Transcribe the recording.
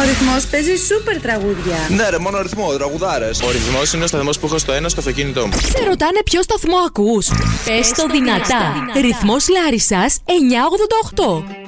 Ο Ρυθμός παίζει σούπερ τραγούδια. Ναι, ρε, μόνο ρυθμό, τραγουδάρες. Ο ρυθμός είναι ο σταθμός που έχω στο ένα στο αυτοκίνητό μου. Σε ρωτάνε ποιο σταθμό ακούς. Πες το δυνατά. Ρυθμός Λάρισσας 988.